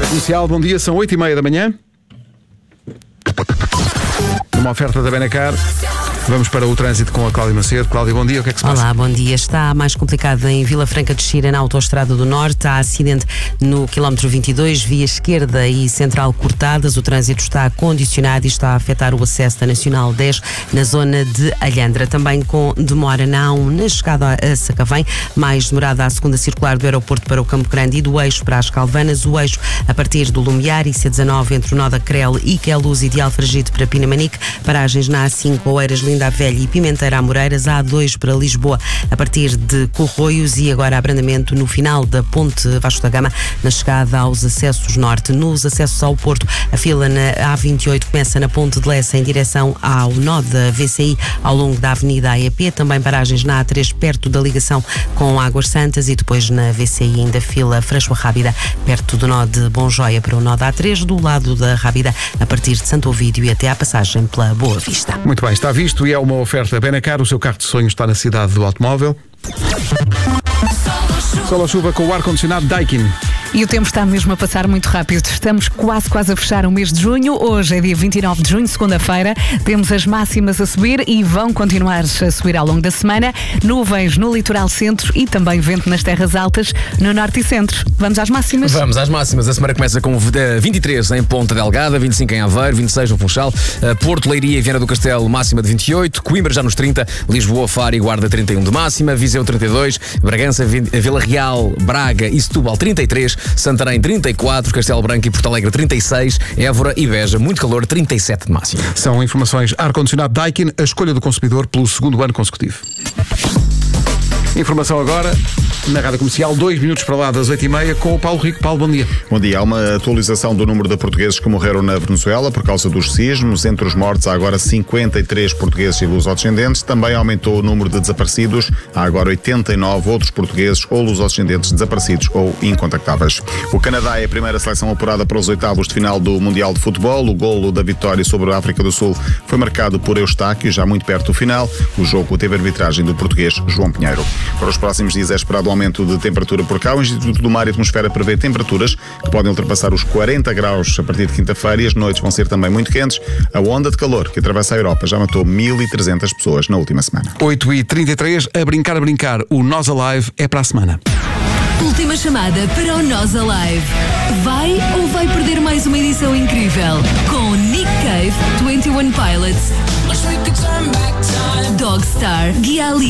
Rádio Comercial, bom dia, são 8h30 da manhã. Uma oferta da Benacar. Vamos para o trânsito com a Cláudia Macedo. Cláudia, bom dia, o que é que se passa? Olá, bom dia. Está mais complicado em Vila Franca de Xira, na Autoestrada do Norte. Há acidente no quilómetro 22, via esquerda e central cortadas. O trânsito está condicionado e está a afetar o acesso da Nacional 10 na zona de Alhandra. Também com demora na A1 na chegada a Sacavém, mais demorada a segunda circular do aeroporto para o Campo Grande e do eixo para as Calvanas. O eixo a partir do Lumiar e C19 entre o nó da Crel e Queluz e de Alfragide para Pinamanique. Paragens na A5, Oeiras, Linda a Velha e Pimenteira a Moreiras, a A2 para Lisboa a partir de Corroios e agora abrandamento no final da Ponte Vasco da Gama na chegada aos acessos norte. Nos acessos ao Porto, a fila na A28 começa na Ponte de Lessa em direção ao nó da VCI ao longo da Avenida AEP, também paragens na A3 perto da ligação com Águas Santas e depois na VCI ainda fila Freixo Rábida perto do nó de Bonjoia para o nó da A3, do lado da Rábida a partir de Santo Ovídio e até à passagem pela Boa Vista. Muito bem, está visto e é uma oferta Benacar. O seu carro de sonho está na cidade do automóvel. Sol ou chuva com o ar-condicionado Daikin. E o tempo está mesmo a passar muito rápido. Estamos quase a fechar o mês de junho. Hoje é dia 29 de junho, segunda-feira. Temos as máximas a subir e vão continuar a subir ao longo da semana. Nuvens no litoral centro e também vento nas terras altas no norte e centro. Vamos às máximas? Vamos às máximas. A semana começa com 23 em Ponta Delgada, 25 em Aveiro, 26 no Funchal, Porto, Leiria e Viana do Castelo, máxima de 28, Coimbra já nos 30, Lisboa, Faro e Guarda 31 de máxima, Viseu 32, Bragança, Vila Real, Braga e Setúbal 33, Santarém 34, Castelo Branco e Porto Alegre 36, Évora e Beja, muito calor, 37 de máxima. São informações ar-condicionado Daikin, a escolha do consumidor pelo segundo ano consecutivo. Informação agora na Rádio Comercial, 2 minutos para lá das 8h30 com o Paulo Rico. Paulo, bom dia. Bom dia. Há uma atualização do número de portugueses que morreram na Venezuela por causa dos sismos. Entre os mortos há agora 53 portugueses e lusodescendentes. Também aumentou o número de desaparecidos. Há agora 89 outros portugueses ou lusodescendentes desaparecidos ou incontactáveis. O Canadá é a primeira seleção apurada para os oitavos de final do Mundial de Futebol. O golo da vitória sobre a África do Sul foi marcado por Eustáquio, já muito perto do final. O jogo teve arbitragem do português João Pinheiro. Para os próximos dias é esperado aumento de temperatura por cá. O Instituto do Mar e Atmosfera prevê temperaturas que podem ultrapassar os 40 graus a partir de quinta-feira e as noites vão ser também muito quentes. A onda de calor que atravessa a Europa já matou 1.300 pessoas na última semana. 8h33, a brincar, o Nós Alive é para a semana. Última chamada para o Nós Alive. Vai ou vai perder mais uma edição incrível? Com Nick Cave, 21 Pilots, Dogstar, Guia